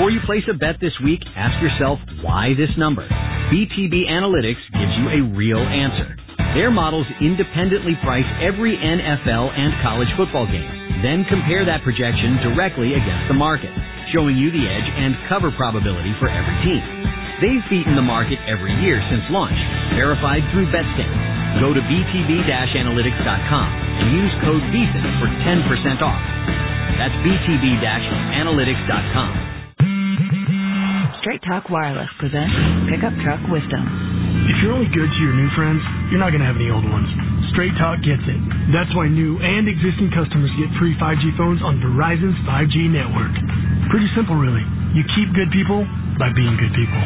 Before you place a bet this week, ask yourself, why this number? BTB Analytics gives you a real answer. Their models independently price every NFL and college football game, then compare that projection directly against the market, showing you the edge and cover probability for every team. They've beaten the market every year since launch, verified through BetStamp. Go to btb-analytics.com and use code VEASAN for 10% off. That's btb-analytics.com. Straight Talk Wireless presents Pickup Truck Wisdom. If you're only good to your new friends, you're not going to have any old ones. Straight Talk gets it. That's why new and existing customers get free 5G phones on Verizon's 5G network. Pretty simple, really. You keep good people by being good people.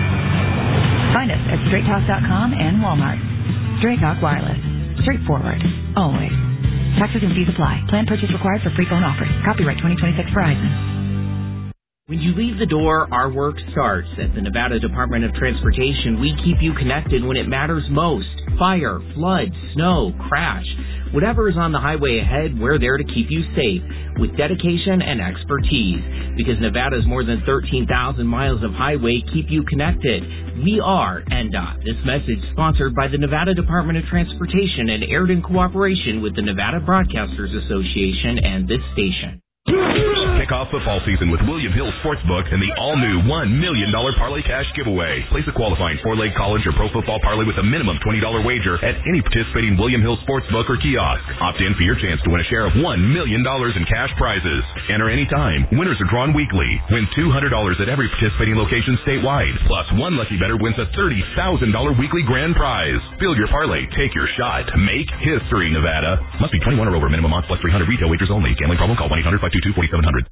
Find us at straighttalk.com and Walmart. Straight Talk Wireless. Straightforward. Always. Taxes and fees apply. Plan purchase required for free phone offers. Copyright 2026 Verizon. When you leave the door, our work starts. At the Nevada Department of Transportation, we keep you connected when it matters most. Fire, flood, snow, crash. Whatever is on the highway ahead, we're there to keep you safe with dedication and expertise. Because Nevada's more than 13,000 miles of highway keep you connected. We are NDOT. This message sponsored by the Nevada Department of Transportation and aired in cooperation with the Nevada Broadcasters Association and this station. Kick off football season with William Hill Sportsbook and the all-new $1 million Parlay Cash giveaway. Place a qualifying four-leg college or pro football parlay with a minimum $20 wager at any participating William Hill Sportsbook or kiosk. Opt in for your chance to win a share of $1 million in cash prizes. Enter anytime. Winners are drawn weekly. Win $200 at every participating location statewide. Plus, one lucky bettor wins a $30,000 weekly grand prize. Build your parlay. Take your shot. Make history, Nevada. Must be 21 or over. Minimum odds plus 300. Retail wagers only. Gambling problem? Call 1-800-522-4700.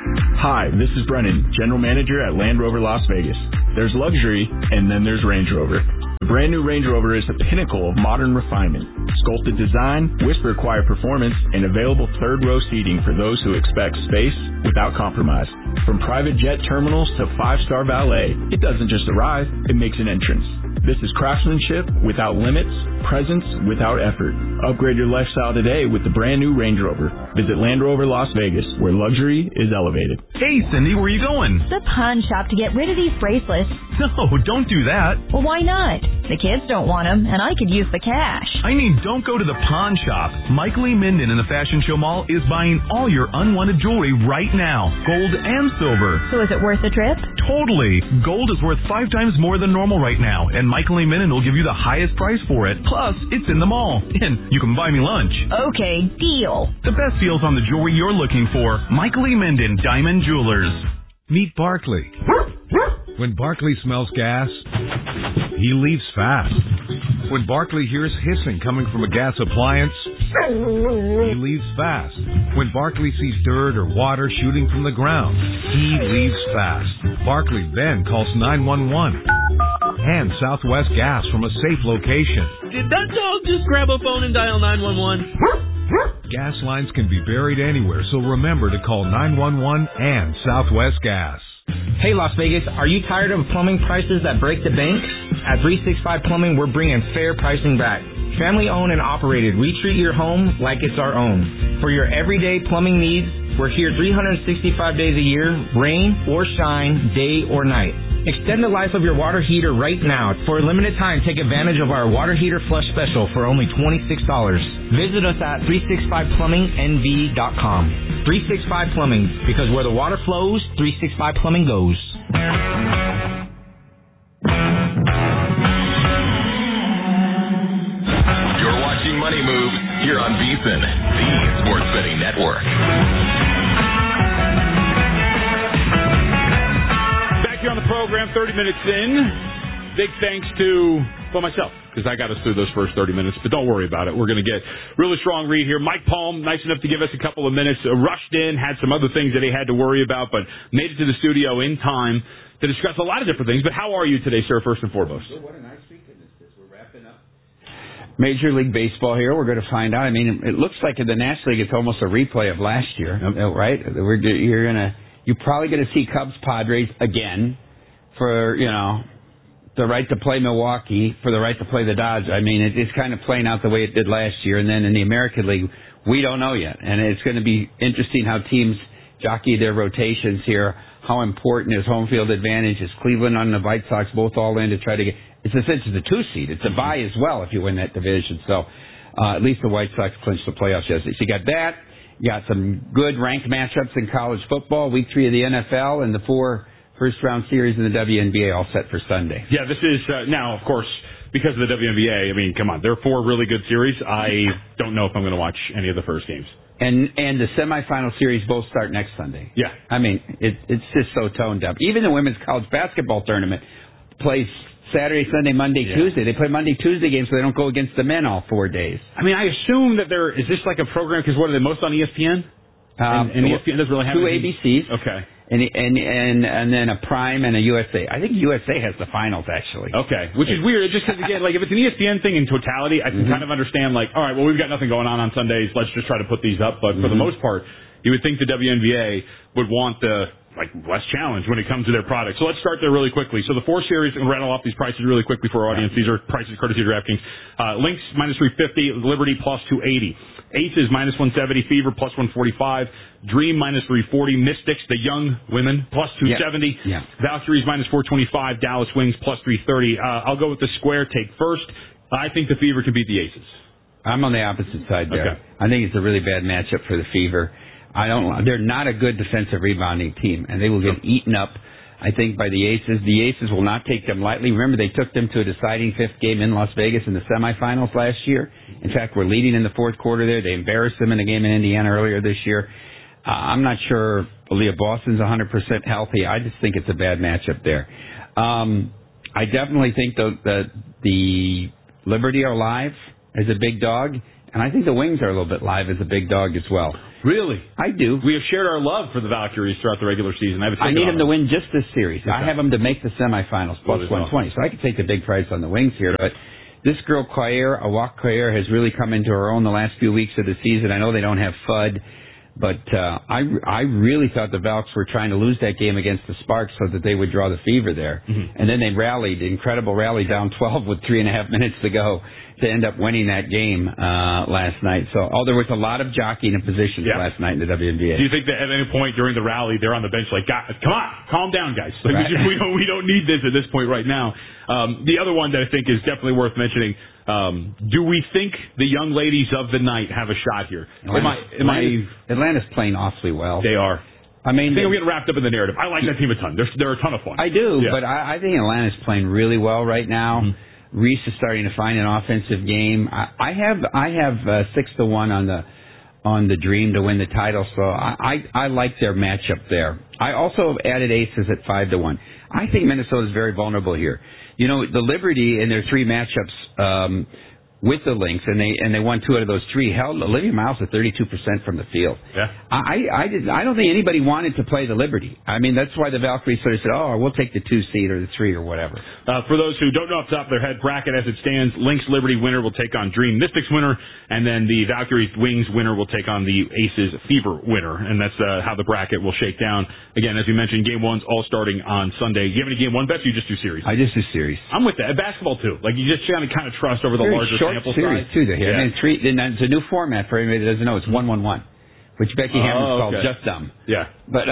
Hi, this is Brennan, General Manager at Land Rover Las Vegas. There's luxury, and then there's Range Rover. The brand new Range Rover is the pinnacle of modern refinement. Sculpted design, whisper-quiet performance, and available third-row seating for those who expect space without compromise. From private jet terminals to five-star valet, it doesn't just arrive, it makes an entrance. This is craftsmanship without limits, presence without effort. Upgrade your lifestyle today with the brand new Range Rover. Visit Land Rover Las Vegas, where luxury is elevated. Hey, Cindy, where are you going? The pawn shop to get rid of these bracelets. No, don't do that. Well, why not? The kids don't want them, and I could use the cash. I mean, don't go to the pawn shop. Michael E. Minden in the Fashion Show Mall is buying all your unwanted jewelry right now, gold and silver. So is it worth the trip? Totally. Gold is worth 5 times more than normal right now, and Michael E. Minden will give you the highest price for it. Plus, it's in the mall, and you can buy me lunch. Okay, deal. The best deals on the jewelry you're looking for. Michael E. Minden, Diamond Jewelers. Meet Barkley. When Barkley smells gas, he leaves fast. When Barkley hears hissing coming from a gas appliance, he leaves fast. When Barkley sees dirt or water shooting from the ground, he leaves fast. Barkley then calls 911 and Southwest Gas from a safe location. Did that dog just grab a phone and dial 911? Gas lines can be buried anywhere, so remember to call 911 and Southwest Gas. Hey, Las Vegas, are you tired of plumbing prices that break the bank? At 365 Plumbing, we're bringing fair pricing back. Family owned and operated, we treat your home like it's our own. For your everyday plumbing needs, we're here 365 days a year, rain or shine, day or night. Extend the life of your water heater right now. For a limited time, take advantage of our water heater flush special for only $26. Visit us at 365plumbingnv.com. 365 Plumbing, because where the water flows, 365 Plumbing goes. You're watching Money Moves here on VEASAN, the Sports Betting Network. On the program, 30 minutes in. Big thanks to, myself, because I got us through those first 30 minutes, but don't worry about it. We're going to get really strong read here. Mike Palm, nice enough to give us a couple of minutes, rushed in, had some other things that he had to worry about, but made it to the studio in time to discuss a lot of different things. But how are you today, sir, first and foremost? What a nice weekend this is. We're wrapping up Major League Baseball here. We're going to find out. I mean, it looks like in the National League it's almost a replay of last year, right? You're probably going to see Cubs Padres again for, the right to play Milwaukee, for the right to play the Dodgers. I mean, it's kind of playing out the way it did last year. And then in the American League, we don't know yet. And it's going to be interesting how teams jockey their rotations here. how important is home field advantage. Is Cleveland and the White Sox both all in to try to get? It's essentially the 2 seed. It's a bye as well if you win that division. So at least the White Sox clinched the playoffs yesterday. So you got that. You got some good ranked matchups in college football. Week 3 of the NFL and the 4 first-round series in the WNBA all set for Sunday. Yeah, this is now, of course, because of the WNBA. I mean, come on, there are 4 really good series. I don't know if I'm going to watch any of the first games. And the semifinal series both start next Sunday. Yeah. I mean, it's just so toned up. Even the women's college basketball tournament plays Saturday, Sunday, Monday, Tuesday. They play Monday, Tuesday games so they don't go against the men all 4 days. I mean, I assume that is this like a program, because what are they, most on ESPN? And ESPN doesn't really have 2 ABCs. Okay. And then a Prime and a USA. I think USA has the finals, actually. Okay, which is weird. Just because, again, like if it's an ESPN thing in totality, I can kind of understand, like, all right, well, we've got nothing going on Sundays. Let's just try to put these up. But for the most part, you would think the WNBA would want the less challenge when it comes to their product. So let's start there really quickly. So the 4 series, and rattle off these prices really quickly for our audience. These are prices courtesy of DraftKings. Lynx minus 350, Liberty plus 280. Aces minus 170, Fever plus 145, Dream minus 340, Mystics, the young women, plus 270, Valkyries minus 425, Dallas Wings plus 330. I'll go with the square take first. I think the Fever can beat the Aces. I'm on the opposite side there. Okay. I think it's a really bad matchup for the Fever. They're not a good defensive rebounding team, and they will get eaten up, I think, by the Aces. The Aces will not take them lightly. Remember, they took them to a deciding 5th game in Las Vegas in the semifinals last year. In fact, we're leading in the 4th quarter there. They embarrassed them in a game in Indiana earlier this year. I'm not sure Aaliyah Boston's 100% healthy. I just think it's a bad matchup there. I definitely think the Liberty are live as a big dog, and I think the Wings are a little bit live as a big dog as well. Really? I do. We have shared our love for the Valkyries throughout the regular season. I need them to win just this series. Okay. I have them to make the semifinals, plus 120. So I could take the big price on the Wings here. But this girl, Awak Coyer, has really come into her own the last few weeks of the season. I know they don't have Fudd, but I really thought the Valks were trying to lose that game against the Sparks so that they would draw the Fever there. Mm-hmm. And then they rallied, incredible rally, down 12 with 3.5 minutes to go to end up winning that game last night. So, there was a lot of jockeying in positions last night in the WNBA. Do you think that at any point during the rally, they're on the bench like, come on, calm down, guys. Like, right. we don't need this at this point right now. The other one that I think is definitely worth mentioning, do we think the young ladies of the night have a shot here? Atlanta's playing awfully well. They are. I think I'm getting wrapped up in the narrative. I like that team a ton. They're a ton of fun. I do, but I think Atlanta's playing really well right now. Mm-hmm. Reese is starting to find an offensive game. I have 6-1 on the Dream to win the title, so I like their matchup there. I also added Aces at 5-1. I think Minnesota is very vulnerable here. You know, the Liberty in their 3 matchups with the Lynx, and they won 2 out of those 3, held Olivia Miles at 32% from the field. Yeah. I don't think anybody wanted to play the Liberty. I mean, that's why the Valkyries sort of said, we'll take the 2 seed or the 3 or whatever. For those who don't know off the top of their head, bracket as it stands, Lynx Liberty winner will take on Dream Mystics winner, and then the Valkyries Wings winner will take on the Aces Fever winner, and that's how the bracket will shake down. Again, as we mentioned, Game 1's all starting on Sunday. Do you have any Game 1 bets, or you just do series? I just do series. I'm with that. Basketball, too. Like, you just kind of trust over the larger sample size. Too, here. Yeah. And it's a new format for anybody that doesn't know. It's 1-1-1, which Becky Hammond called Just Dumb. Yeah. But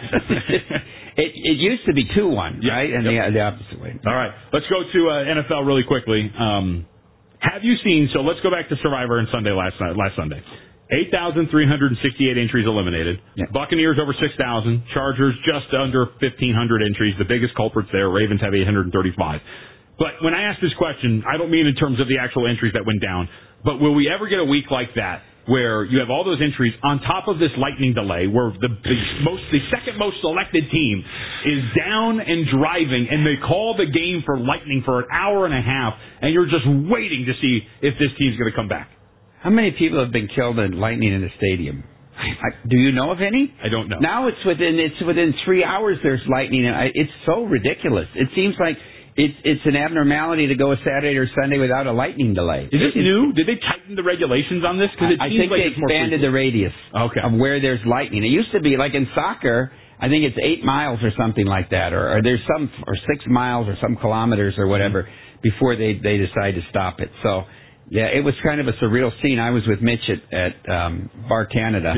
it used to be 2-1, right? And the opposite way. All right. Let's go to NFL really quickly. Have you seen, so let's go back to Survivor and Sunday last Sunday. 8,368 entries eliminated. Yeah. Buccaneers over 6,000. Chargers just under 1,500 entries. The biggest culprits there. Ravens have 835. But when I ask this question, I don't mean in terms of the actual entries that went down, but will we ever get a week like that where you have all those entries on top of this lightning delay where the second most selected team is down and driving and they call the game for lightning for an hour and a half and you're just waiting to see if this team's going to come back? How many people have been killed in lightning in the stadium? Do you know of any? I don't know. Now it's within 3 hours there's lightning. It's so ridiculous. It seems like it's an abnormality to go a Saturday or Sunday without a lightning delay. Is this new? Did they tighten the regulations on this? Because I think they expanded the radius of where there's lightning. It used to be like in soccer. I think it's 8 miles or something like that, or there's or 6 miles or some kilometers or whatever before they decide to stop it. So yeah, it was kind of a surreal scene. I was with Mitch at Bar Canada. Yeah.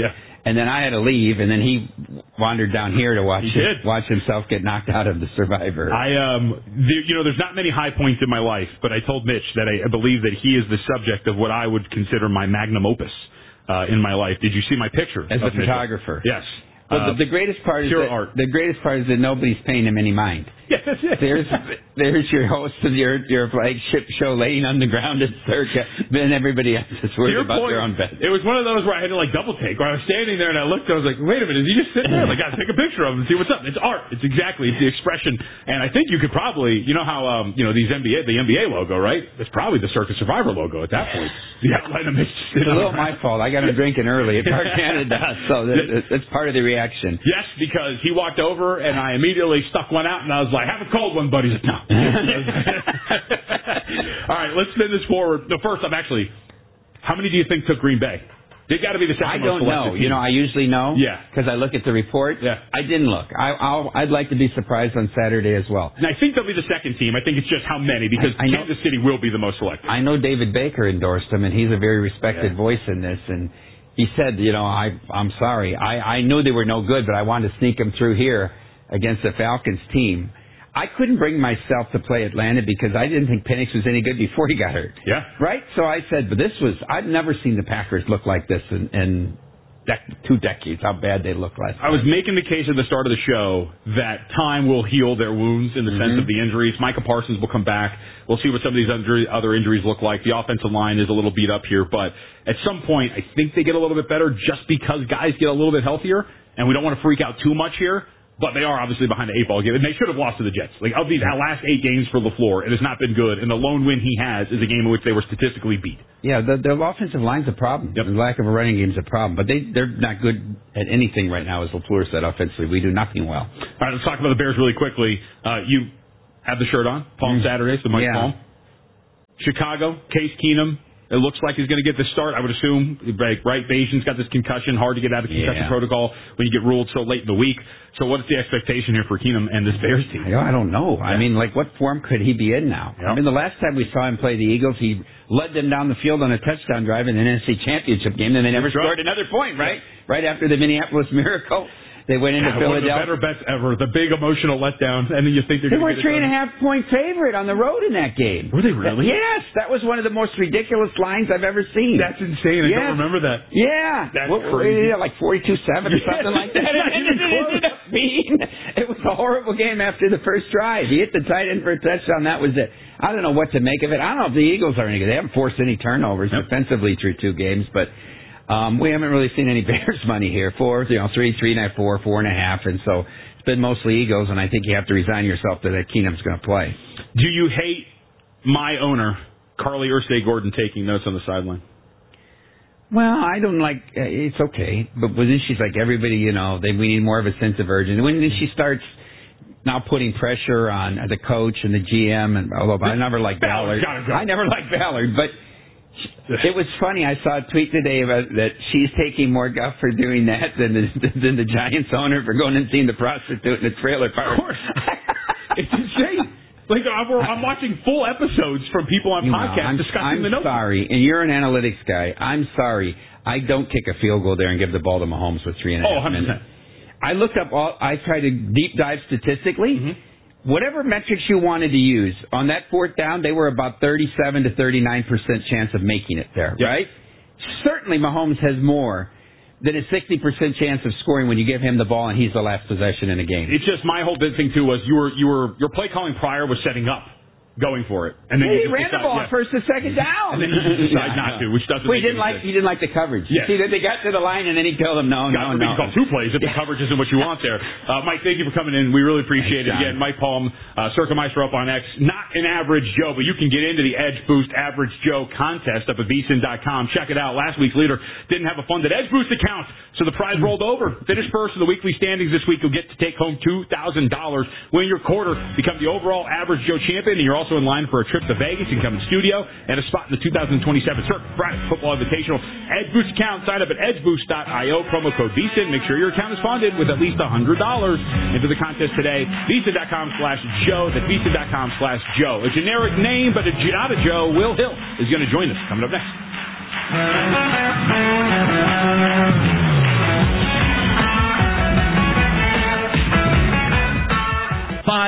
And then I had to leave, and then he wandered down here to watch himself get knocked out of the Survivor. There's not many high points in my life, but I told Mitch that I believe that he is the subject of what I would consider my magnum opus in my life. Did you see my picture? As a photographer? Yes. Well, the greatest part is that nobody's paying him any mind. Yes, that's it. There's your host of your flagship show laying on the ground at Circa. Then everybody else is worried about their own bed. It was one of those where I had to double take. Where I was standing there and I looked, I was like, wait a minute, is he just sitting there? I got to take a picture of him and see what's up. It's art. It's the expression. And I think you could probably, you know how the NBA logo, right? It's probably the Circa Survivor logo at that point. The outline of Mitch. It's a little my fault. I got him drinking early at Park Canada, so that's part of the reaction. Yes, because he walked over and I immediately stuck one out and I was like, have a cold one, buddy. No. All right, let's spin this forward. No, first, how many do you think took Green Bay? They got to be the second most selected. I don't know. I usually know. Yeah. Because I look at the report. Yeah. I didn't look. I'd like to be surprised on Saturday as well. And I think they'll be the second team. I think it's just how many, because Kansas City will be the most selected. I know David Baker endorsed him, and he's a very respected voice in this, and he said, I'm sorry. I knew they were no good, but I wanted to sneak them through here against the Falcons team. I couldn't bring myself to play Atlanta because I didn't think Penix was any good before he got hurt. Yeah. Right? So I said, but I've never seen the Packers look like this in 2 decades, how bad they looked last time. I was making the case at the start of the show that time will heal their wounds in the sense of the injuries. Micah Parsons will come back. We'll see what some of these other injuries look like. The offensive line is a little beat up here, but at some point, I think they get a little bit better just because guys get a little bit healthier, and we don't want to freak out too much here. But they are obviously behind the 8-ball game, and they should have lost to the Jets. Of these last 8 games for LaFleur, it has not been good, and the lone win he has is a game in which they were statistically beat. Yeah, the offensive line's a problem. Yep. The lack of a running game is a problem. But they're not good at anything right now, as LaFleur said, offensively. We do nothing well. All right, let's talk about the Bears really quickly. You have the shirt on, Palm Saturdays, the Mike Palm. Chicago, Case Keenum. It looks like he's going to get the start, I would assume. Right? Bayesian's got this concussion. Hard to get out of the concussion protocol when you get ruled so late in the week. So what's the expectation here for Keenum and this Bears team? I don't know. Yeah. I mean, what form could he be in now? Yep. I mean, the last time we saw him play the Eagles, he led them down the field on a touchdown drive in the NFC Championship game, and they never scored another point, right? Right after the Minneapolis Miracle. They went into Philadelphia. One of the better bets ever. The big emotional letdown, and then you think they're going to get it. They were 3.5-point favorite on the road in that game. Were they really? Yes, that was one of the most ridiculous lines I've ever seen. That's insane. I don't remember that. Yeah, that's crazy. Like 42-7 or something like that. It was a horrible game after the first drive. He hit the tight end for a touchdown. That was it. I don't know what to make of it. I don't know if the Eagles are any good. They haven't forced any turnovers defensively through 2 games, but. We haven't really seen any Bears money here. 4, 3, 3.5, 4, 4.5, and so it's been mostly Eagles. And I think you have to resign yourself to that Keenum's going to play. Do you hate my owner, Carly Ursay-Gordon, taking notes on the sideline? Well, I don't like. It's okay, but then she's like everybody. We need more of a sense of urgency. When she starts now putting pressure on the coach and the GM and blah blah blah. I never liked Ballard. I never liked Ballard, but. It was funny. I saw a tweet today about that she's taking more guff for doing that than the Giants owner for going and seeing the prostitute in the trailer park. Of course. It's insane. I'm watching full episodes from people on podcasts discussing the notes. I'm sorry, and you're an analytics guy. I'm sorry. I don't kick a field goal there and give the ball to Mahomes with 3.5 minutes. I looked up I tried to deep dive statistically. Mm-hmm. Whatever metrics you wanted to use, on that 4th down, they were about 37 to 39% chance of making it there, right? Certainly Mahomes has more than a 60% chance of scoring when you give him the ball and he's the last possession in a game. It's just my whole big thing, too, was your play calling prior was setting up. Going for it, and then he ran the ball first and second down, and then he decided not to, which doesn't. He didn't like the coverage. Yes. See that they got to the line, and then he told them no. You call 2 plays if the coverage isn't what you want there. Mike, thank you for coming in. We really appreciate it. Again, Mike Palm, Circa Maestro up on X. Not an average Joe, but you can get into the Edge Boost Average Joe contest up at VSiN.com. Check it out. Last week's leader didn't have a funded Edge Boost account, so the prize rolled over. Finish first in the weekly standings this week. You'll get to take home $2,000. Win your quarter, become the overall Average Joe champion, and you're also in line for a trip to Vegas and come in studio and a spot in the 2027 Circa Friday Football Invitational. Edge Boost account. Sign up at edgeboost.io. Promo code VSiN. Make sure your account is funded with at least $100 into the contest today. VSiN.com/Joe. That's VSiN.com/Joe. A generic name, but not a Joe. Will Hill is going to join us coming up next.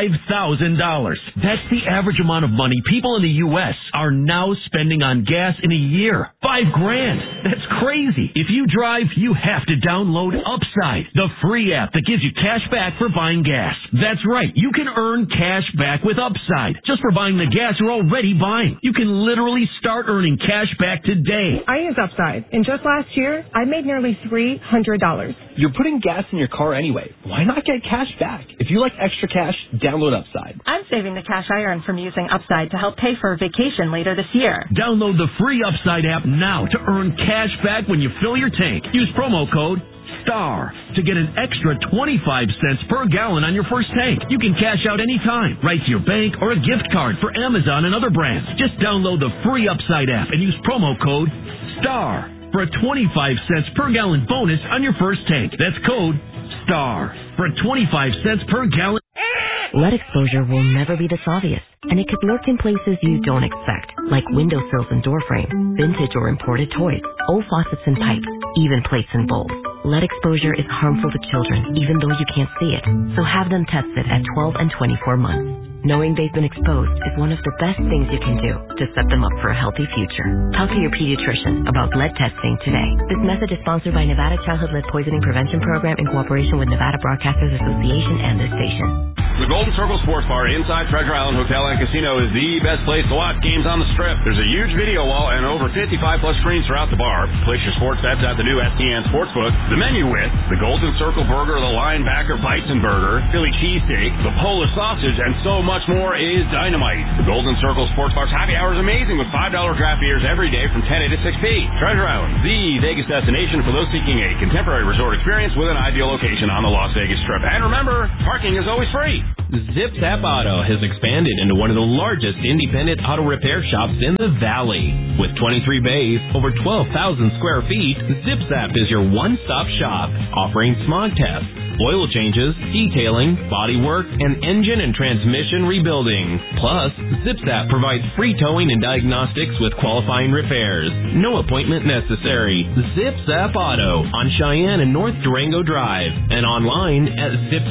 $5,000. That's the average amount of money people in the U.S. are now spending on gas in a year. $5,000. That's crazy. If you drive, you have to download Upside, the free app that gives you cash back for buying gas. That's right. You can earn cash back with Upside just for buying the gas you're already buying. You can literally start earning cash back today. I use Upside, and just last year, I made nearly $300. You're putting gas in your car anyway. Why not get cash back? If you like extra cash, download Upside. I'm saving the cash I earn from using Upside to help pay for a vacation later this year. Download the free Upside app now to earn cash back when you fill your tank. Use promo code STAR to get an extra 25 cents per gallon on your first tank. You can cash out anytime, right to your bank or a gift card for Amazon and other brands. Just download the free Upside app and use promo code STAR for a 25 cents per gallon bonus on your first tank. That's code STAR for a 25 cents per gallon. Lead exposure will never be this obvious, and it could lurk in places you don't expect, like windowsills and door frames, vintage or imported toys, old faucets and pipes, even plates and bowls. Lead exposure is harmful to children, even though you can't see it, so have them tested at 12 and 24 months. Knowing they've been exposed is one of the best things you can do to set them up for a healthy future. Talk to your pediatrician about lead testing today. This message is sponsored by Nevada Childhood Lead Poisoning Prevention Program in cooperation with Nevada Broadcasters Association and this station. The Golden Circle Sports Bar inside Treasure Island Hotel and Casino is the best place to watch games on the Strip. There's a huge video wall and over 55-plus screens throughout the bar. Place your sports bets at the new STN Sportsbook. The menu with the Golden Circle Burger, the Linebacker Bison Burger, Philly Cheesesteak, the Polish Sausage, and so much more is dynamite. The Golden Circle Sports Bar's happy hour is amazing with $5 draft beers every day from 10 to 6 p. Treasure Island, the Vegas destination for those seeking a contemporary resort experience with an ideal location on the Las Vegas Strip. And remember, parking is always free. Zip Zap Auto has expanded into one of the largest independent auto repair shops in the Valley. With 23 bays, over 12,000 square feet, Zip Zap is your one-stop shop, offering smog tests, oil changes, detailing, bodywork, and engine and transmission rebuilding. Plus, Zip Zap provides free towing and diagnostics with qualifying repairs. No appointment necessary. Zip Zap Auto on Cheyenne and North Durango Drive and online at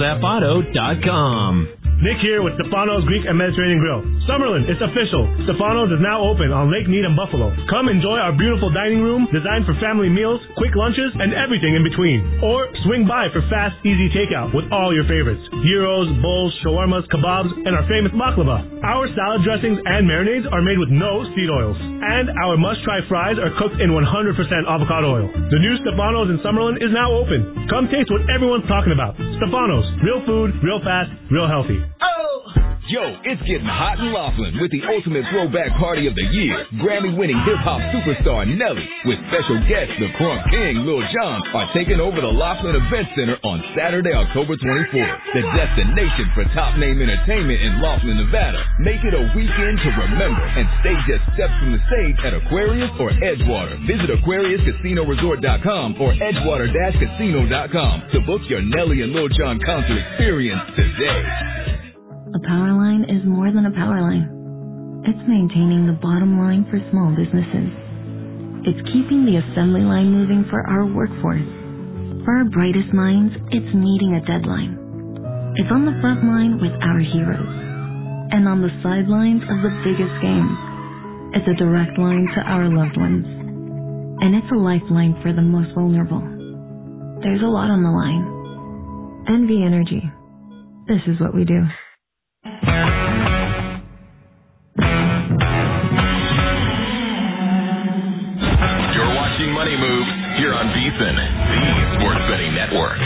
zipzapauto.com. Nick here with Stefano's Greek and Mediterranean Grill. Summerlin, it's official. Stefano's is now open on Lake Needham, Buffalo. Come enjoy our beautiful dining room designed for family meals, quick lunches, and everything in between. Or swing by for fast, easy takeout with all your favorites. Gyros, bowls, shawarmas, kebabs, and our famous baklava. Our salad dressings and marinades are made with no seed oils. And our must-try fries are cooked in 100% avocado oil. The new Stefano's in Summerlin is now open. Come taste what everyone's talking about. Stefano's. Real food, real fast, real healthy. Yo, it's getting hot in Laughlin with the ultimate throwback party of the year. Grammy-winning hip-hop superstar Nelly with special guests the Crunk King, Lil Jon are taking over the Laughlin Event Center on Saturday, October 24th. The destination for top-name entertainment in Laughlin, Nevada. Make it a weekend to remember and stay just steps from the stage at Aquarius or Edgewater. Visit AquariusCasinoResort.com or Edgewater-Casino.com to book your Nelly and Lil Jon concert experience today. A power line is more than a power line. It's maintaining the bottom line for small businesses. It's keeping the assembly line moving for our workforce. For our brightest minds, it's meeting a deadline. It's on the front line with our heroes. And on the sidelines of the biggest games. It's a direct line to our loved ones. And it's a lifeline for the most vulnerable. There's a lot on the line. NV Energy. This is what we do. You're watching Money Move here on VSiN, the Sports Betting Network.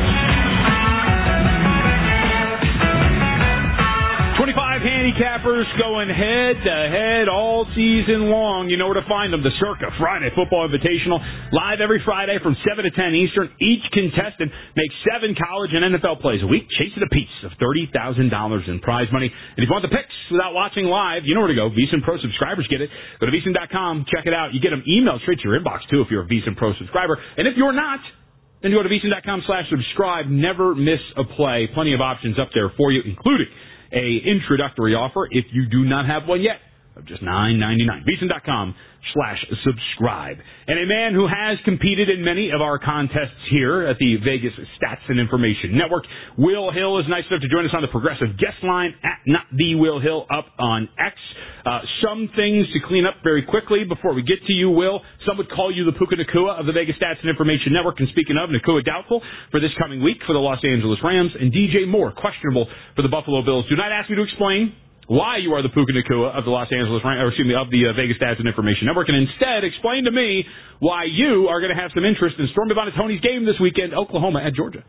25 handicappers going head-to-head all season long. You know where to find them. The Circa Friday Football Invitational, live every Friday from 7 to 10 Eastern. Each contestant makes 7 college and NFL plays a week, chasing a piece of $30,000 in prize money. And if you want the picks without watching live, you know where to go. VSiN Pro subscribers get it. Go to VSiN.com, check it out. You get them emailed straight to your inbox, too, if you're a VSiN Pro subscriber. And if you're not, then you go to VSiN.com/subscribe. Never miss a play. Plenty of options up there for you, including a introductory offer if you do not have one yet. of just $9.99. VSiN.com/subscribe. And a man who has competed in many of our contests here at the Vegas Stats and Information Network, Will Hill, is nice enough to join us on the Progressive guest line at @NotTheWillHill up on X. Some things to clean up very quickly before we get to you, Will. Some would call you the Puka Nacua of the Vegas Stats and Information Network. And speaking of, Nacua doubtful for this coming week for the Los Angeles Rams, and DJ Moore questionable for the Buffalo Bills. Do not ask me to explain why you are the Puka Nacua of the Los Angeles Rams, or excuse me, of the Vegas Stats and Information Network, and instead explain to me why you are going to have some interest in Stormy Buonantony's game this weekend, Oklahoma at Georgia.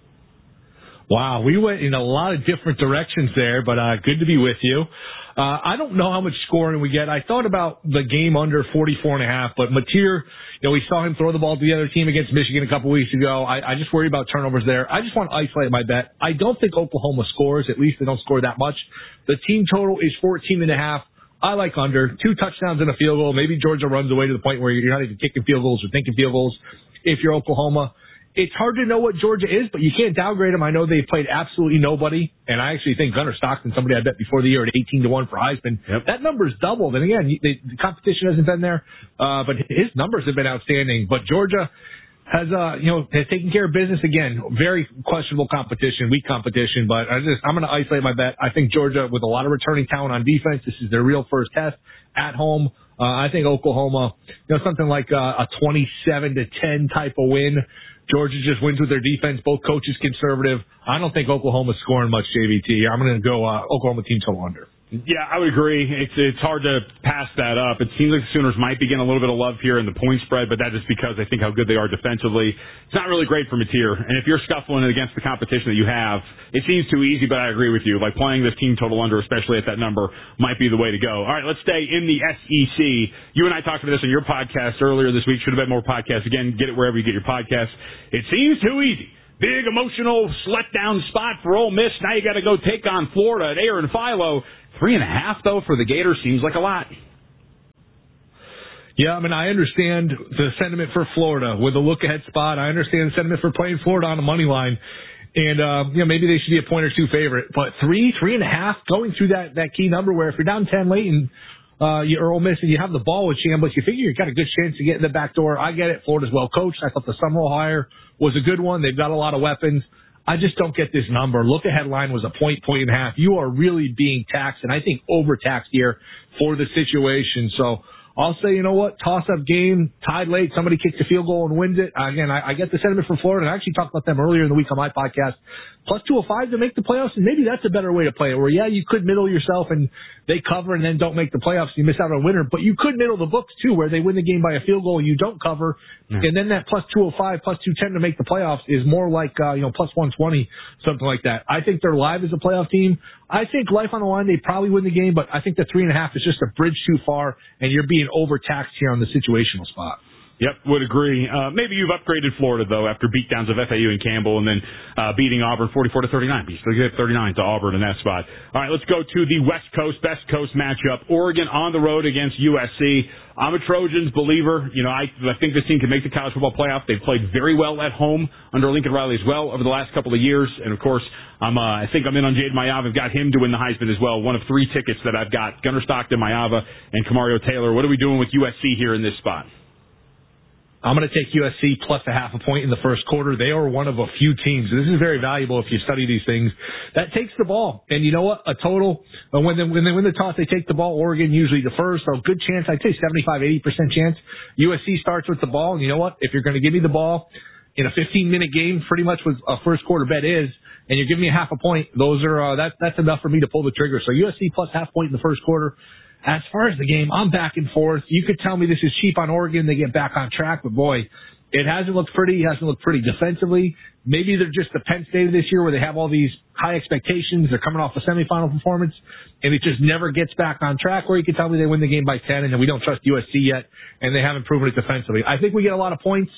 Wow, we went in a lot of different directions there, but good to be with you. I don't know how much scoring we get. I thought about the game under 44.5, but Mateer, we saw him throw the ball to the other team against Michigan a couple weeks ago. I just worry about turnovers there. I just want to isolate my bet. I don't think Oklahoma scores. At least they don't score that much. The team total is 14.5. I like under. 2 touchdowns and a field goal. Maybe Georgia runs away to the point where you're not even kicking field goals or thinking field goals if you're Oklahoma. It's hard to know what Georgia is, but you can't downgrade them. I know they've played absolutely nobody, and I actually think Gunnar Stockton, somebody I bet before the year at 18-1 for Heisman, that number's doubled. And again, the competition hasn't been there, but his numbers have been outstanding. But Georgia has taken care of business again. Very questionable competition, weak competition, but I'm going to isolate my bet. I think Georgia, with a lot of returning talent on defense, this is their real first test at home. I think Oklahoma, something like a 27-10 type of win. Georgia just wins with their defense. Both coaches conservative. I don't think Oklahoma's scoring much, JVT. I'm going to go Oklahoma team total under. Yeah, I would agree. It's hard to pass that up. It seems like the Sooners might be getting a little bit of love here in the point spread, but that is because I think how good they are defensively. It's not really great for Mateer. And if you're scuffling it against the competition that you have, it seems too easy, but I agree with you. Like playing this team total under, especially at that number, might be the way to go. All right, let's stay in the SEC. You and I talked about this on your podcast earlier this week. Should have been more podcasts. Again, get it wherever you get your podcasts. It seems too easy. Big emotional letdown spot for Ole Miss. Now you got to go take on Florida at Aaron Philo. 3.5, though, for the Gators seems like a lot. Yeah, I understand the sentiment for Florida with a look-ahead spot. I understand the sentiment for playing Florida on the money line. And, maybe they should be a point or two favorite. But 3.5, going through that key number where if you're down 10 late and you're Ole Miss and you have the ball with Chambliss, you figure you've got a good chance to get in the back door. I get it. Florida's well coached. I thought the Summerall hire was a good one. They've got a lot of weapons. I just don't get this number. Look-ahead line was a point and a half. You are really being taxed, and I think overtaxed here for the situation. So I'll say, you know what, toss-up game, tied late, somebody kicks a field goal and wins it. Again, I get the sentiment for Florida, and I actually talked about them earlier in the week on my podcast. Plus 205 to make the playoffs, and maybe that's a better way to play it, where, yeah, you could middle yourself and they cover and then don't make the playoffs and you miss out on a winner, but you could middle the books, too, where they win the game by a field goal and you don't cover, and then that plus 205, plus 210 to make the playoffs is more like, plus 120, something like that. I think they're live as a playoff team. I think life on the line, they probably win the game, but I think the 3.5 is just a bridge too far, and you're being overtaxed here on the situational spot. Yep, would agree. Maybe you've upgraded Florida, though, after beatdowns of FAU and Campbell and then beating Auburn 44-39. But you still get 39 to Auburn in that spot. All right, let's go to the West Coast, Best Coast matchup. Oregon on the road against USC. I'm a Trojans believer. I think this team can make the college football playoff. They've played very well at home under Lincoln Riley as well over the last couple of years. And, of course, I think I'm in on Jaden Mayava. I've got him to win the Heisman as well. One of 3 tickets that I've got. Gunnar Stockton, Mayava, and Kamario Taylor. What are we doing with USC here in this spot? I'm going to take USC plus a half a point in the first quarter. They are one of a few teams. This is very valuable if you study these things. That takes the ball. And you know what? A total, when they win the toss, they take the ball. Oregon usually the first. So good chance. I'd say 75-80% chance. USC starts with the ball. And you know what? If you're going to give me the ball in a 15-minute game, pretty much what a first quarter bet is, and you're giving me a half a point, those are that's enough for me to pull the trigger. So USC plus half point in the first quarter. As far as the game, I'm back and forth. You could tell me this is cheap on Oregon. They get back on track, but boy, it hasn't looked pretty. It hasn't looked pretty defensively. Maybe they're just the Penn State of this year where they have all these high expectations. They're coming off a semifinal performance, and it just never gets back on track. Or you could tell me they win the game by 10, and then we don't trust USC yet, and they haven't proven it defensively. I think we get a lot of points.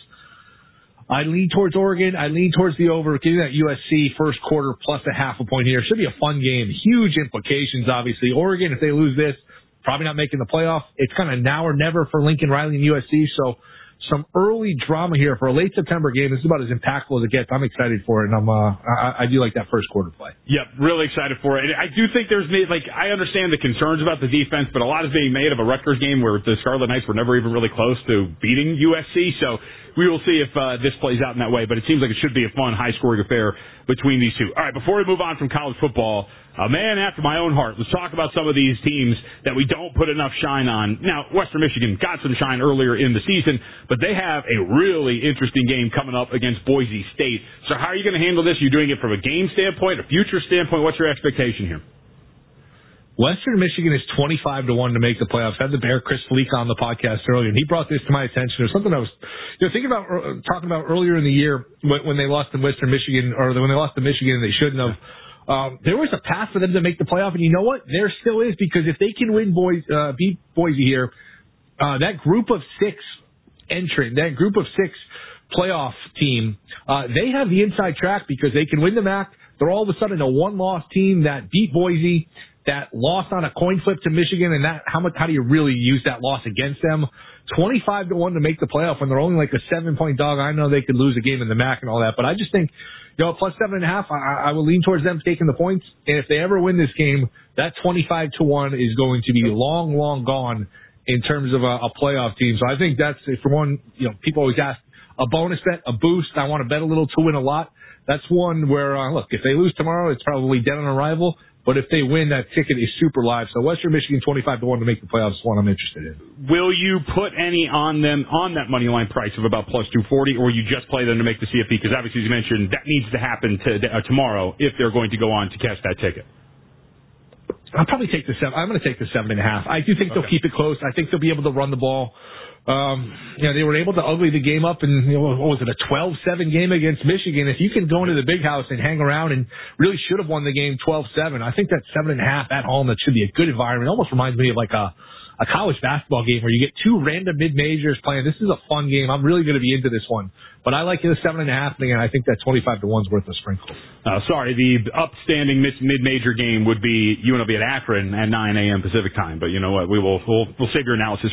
I lean towards Oregon. I lean towards the over. Give me that USC first quarter plus a half a point here. Should be a fun game. Huge implications, obviously. Oregon, if they lose this, probably not making the playoff. It's kind of now or never for Lincoln Riley and USC. So some early drama here for a late September game. This is about as impactful as it gets. I'm excited for it, and I do like that first quarter play. Yep, really excited for it. And I do think I understand the concerns about the defense, but a lot is being made of a Rutgers game where the Scarlet Knights were never even really close to beating USC. So we will see if this plays out in that way. But it seems like it should be a fun, high-scoring affair between these two. All right, before we move on from college football, a man after my own heart. Let's talk about some of these teams that we don't put enough shine on. Now, Western Michigan got some shine earlier in the season, but they have a really interesting game coming up against Boise State. So how are you going to handle this? Are you doing it from a game standpoint, a future standpoint? What's your expectation here? Western Michigan is 25-1 to make the playoffs. I had the Bear Chris Fleek on the podcast earlier, and he brought this to my attention. There's something I was thinking about, talking about earlier in the year when they lost to Western Michigan, or when they lost to Michigan and they shouldn't have. There was a path for them to make the playoff, and you know what? There still is, because if they can beat Boise here, that group of six playoff team, they have the inside track because they can win the MAC. They're all of a sudden a one-loss team that beat Boise, that lost on a coin flip to Michigan, and how do you really use that loss against them? 25-1 to make the playoff when they're only like a 7-point dog. I know they could lose a game in the MAC and all that, but I just think, plus 7.5, I will lean towards them taking the points. And if they ever win this game, that 25-1 is going to be long, long gone in terms of a playoff team. So I think that's, for one, people always ask, a bonus bet, a boost. I want to bet a little to win a lot. That's one where, look, if they lose tomorrow, it's probably dead on arrival. But if they win, that ticket is super live. So Western Michigan 25-1 to make the playoffs is one I'm interested in. Will you put any on them on that money line price of about plus 240, or will you just play them to make the CFP? Because obviously, as you mentioned, that needs to happen tomorrow if they're going to go on to cash that ticket. I'll probably take the 7. I'm going to take the 7.5. I do think they'll keep it close. I think they'll be able to run the ball. They were able to ugly the game up, and what was it, a 12-7 game against Michigan? If you can go into the big house and hang around, and really should have won the game 12-7, I think that 7.5 at home, that should be a good environment. It almost reminds me of like a college basketball game where you get two random mid-majors playing. This is a fun game. I'm really going to be into this one. But I like the 7.5, and I think that 25-1 is worth a sprinkle. The upstanding mid-major game would be UNLV at Akron at 9 a.m. Pacific time. But you know what? We'll save your analysis